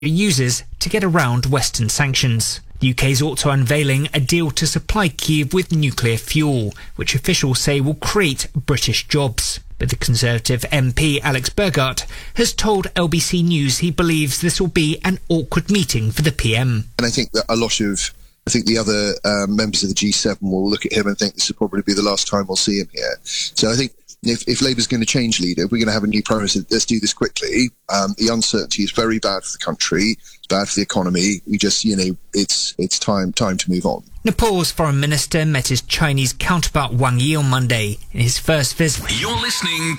uses to get around Western sanctions. The UK is also unveiling a deal to supply Kyiv with nuclear fuel, which officials say will create British jobs. But the Conservative MP Alex Burghardt has told LBC News he believes this will be an awkward meeting for the PM. And I think that the other members of the G7 will look at him and think this will probably be the last time we'll see him here. So I think if Labour's going to change leader, we're going to have a new Prime Minister. Let's do this quickly. The uncertainty is very bad for the country. It's bad for the economy. We just, it's time to move on. Nepal's foreign minister met his Chinese counterpart Wang Yi on Monday in his first visit. You're listening